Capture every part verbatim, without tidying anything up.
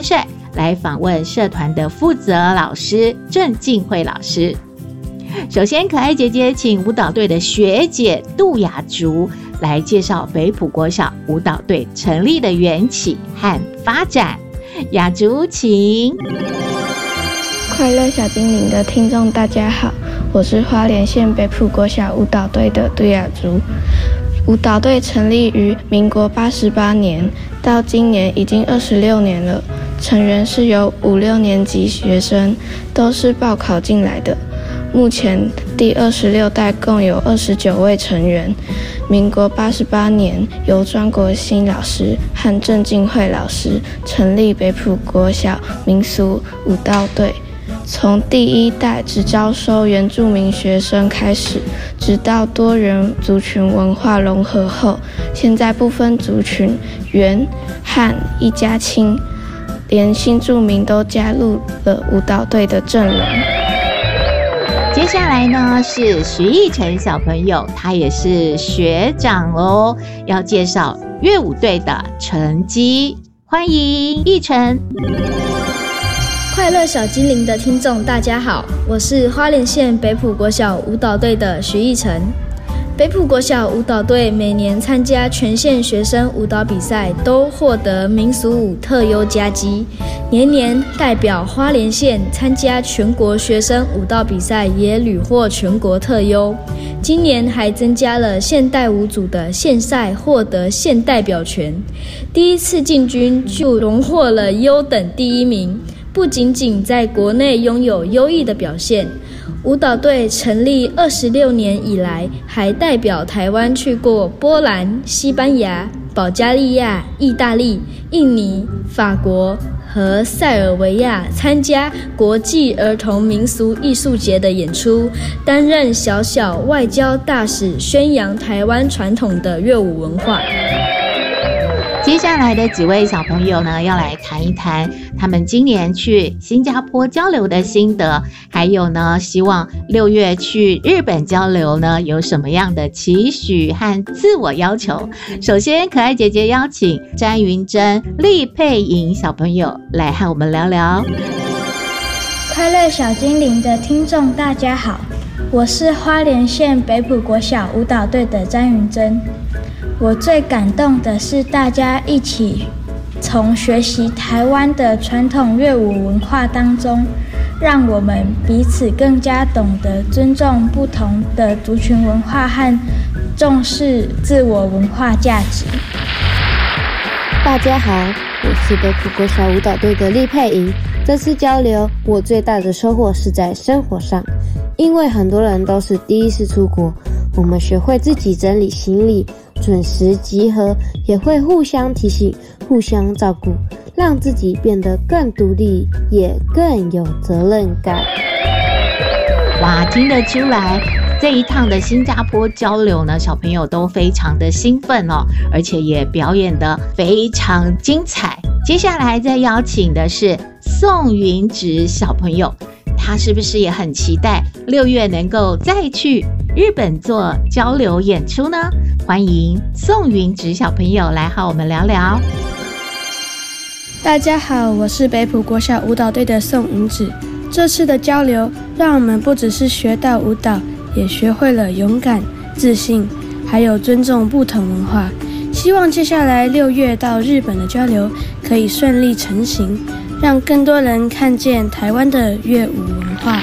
帅来访问社团的负责老师郑静慧老师。首先，可爱姐姐请舞蹈队的学姐杜雅竹来介绍北埔国小舞蹈队成立的缘起和发展。雅竹，请。 快乐小精灵的听众大家好，我是花莲县北埔国小舞蹈队的杜雅竹。舞蹈队成立于民国八十八年，到今年已经二十六年了。成员是由五六年级学生，都是报考进来的。目前第二十六代共有二十九位成员。民国八十八年，由庄国兴老师和郑静慧老师成立北埔国小民俗舞蹈队。从第一代只招收原住民学生开始，直到多元族群文化融合后，现在不分族群，原汉一家亲，连新住民都加入了舞蹈队的阵容。 接下来呢是徐奕晨小朋友，他也是学长哦，要介绍乐舞队的成绩。欢迎奕晨。 快乐小精灵的听众大家好，我是花莲县北埔国小舞蹈队的徐奕晨。北埔国小舞蹈队每年参加全县学生舞蹈比赛，都获得民俗舞特优佳绩，年年代表花莲县参加全国学生舞蹈比赛，也屡获全国特优。今年还增加了现代舞组的县赛，获得县代表权，第一次进军就荣获了优等第一名。不仅仅在国内拥有优异的表现，舞蹈队成立二十六年以来，还代表台湾去过波兰、西班牙、保加利亚、意大利、印尼、法国和塞尔维亚参加国际儿童民俗艺术节的演出，担任小小外交大使，宣扬台湾传统的乐舞文化。 接下来的几位小朋友呢，要来谈一谈他们今年去新加坡交流的心得，还有呢，希望六月去日本交流呢，有什么样的期许和自我要求。首先，可爱姐姐邀请詹云珍、厉佩莹小朋友来和我们聊聊。 快乐小精灵的听众大家好，我是花莲县北埔国小舞蹈队的詹云珍。我最感动的是大家一起从学习台湾的传统乐舞文化当中，让我们彼此更加懂得尊重不同的族群文化和重视自我文化价值。 大家好，我是北埔国小舞蹈队的厉佩莹。这次交流，我最大的收获是在生活上，因为很多人都是第一次出国，我们学会自己整理行李，准时集合，也会互相提醒，互相照顾，让自己变得更独立，也更有责任感。 哇，听得出来这一趟的新加坡交流呢，小朋友都非常的兴奋哦，而且也表演得非常精彩。接下来再邀请的是宋云植小朋友，他是不是也很期待六月能够再去日本做交流演出呢？欢迎宋云植小朋友来和我们聊聊。 大家好，我是北埔国小舞蹈队的宋云植。这次的交流让我们不只是学到舞蹈，也学会了勇敢、自信，还有尊重不同文化。希望接下来六月到日本的交流可以顺利成行，让更多人看见台湾的乐舞文化。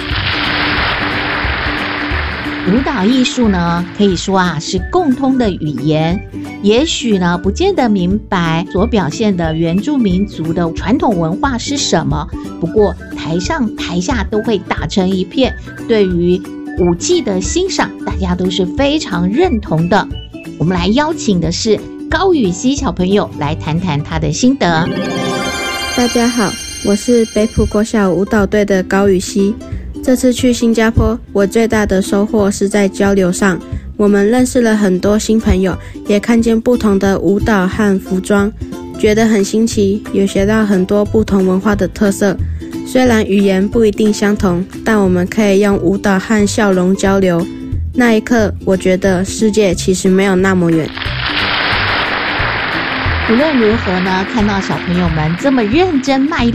舞蹈艺术呢，可以说啊是共通的语言，也许呢不见得明白所表现的原住民族的传统文化是什么，不过台上台下都会打成一片，对于舞技的欣赏大家都是非常认同的。我们来邀请的是高宇熙小朋友来谈谈他的心得。 大家好，我是北埔国小舞蹈队的高宇熙。这次去新加坡，我最大的收获是在交流上，我们认识了很多新朋友，也看见不同的舞蹈和服装，觉得很新奇，也学到很多不同文化的特色。虽然语言不一定相同，但我们可以用舞蹈和笑容交流。那一刻，我觉得世界其实没有那么远。 无论如何呢，看到小朋友们这么认真卖力